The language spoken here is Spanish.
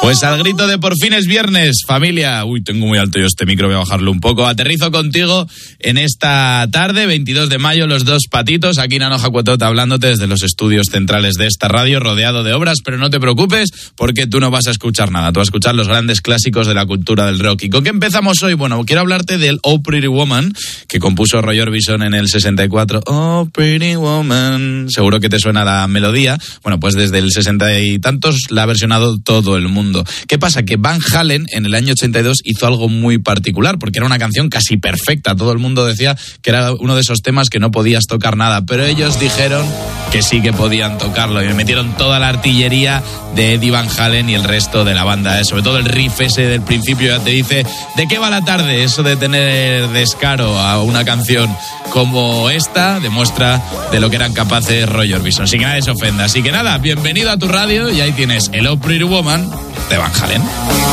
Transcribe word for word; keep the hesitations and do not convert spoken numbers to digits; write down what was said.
Pues al grito de por fin es viernes, familia. Uy, tengo muy alto yo este micro, voy a bajarlo un poco. Aterrizo contigo en esta tarde, veintidós de mayo, los dos patitos, aquí Nano Jacuetot hablándote desde los estudios centrales de esta radio, rodeado de obras, pero no te preocupes porque tú no vas a escuchar nada, tú vas a escuchar los grandes clásicos de la cultura del rock. ¿Y con qué empezamos hoy? Bueno, quiero hablarte del Oh Pretty Woman, que compuso Roy Orbison en el sesenta y cuatro. Oh Pretty Woman, seguro que te suena la melodía. Bueno, pues desde el sesenta y tantos la ha versionado todo el mundo. ¿Qué pasa? Que Van Halen en el año ochenta y dos hizo algo muy particular, porque era una canción casi perfecta. Todo el mundo decía que era uno de esos temas que no podías tocar nada, pero ellos dijeron que sí que podían tocarlo y me metieron toda la artillería de Eddie Van Halen y el resto de la banda, ¿eh? Sobre todo el riff ese del principio ya te dice de qué va la tarde. Eso de tener descaro a una canción como esta demuestra de lo que eran capaces Roy Orbison, sin que nadie se ofenda. Así que nada, bienvenido a tu radio y ahí tienes el Oh Pretty Woman de Van Halen.